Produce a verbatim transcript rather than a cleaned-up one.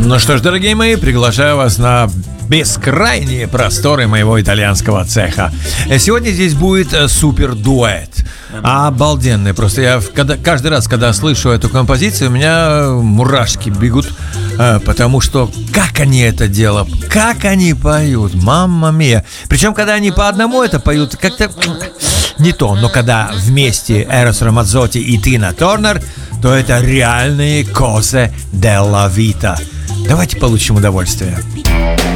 Ну что ж, дорогие мои, приглашаю вас на бескрайние просторы моего итальянского цеха. Сегодня здесь будет супер дуэт. Обалденный. Просто я когда, каждый раз, когда слышу эту композицию, у меня мурашки бегут. Потому что как они это делают, как они поют, мамма мия. Причем, когда они по одному это поют, как-то не то. Но когда вместе Эрос Рамаззотти и Тина Тернер, то это реальные cose della vita. Давайте получим удовольствие.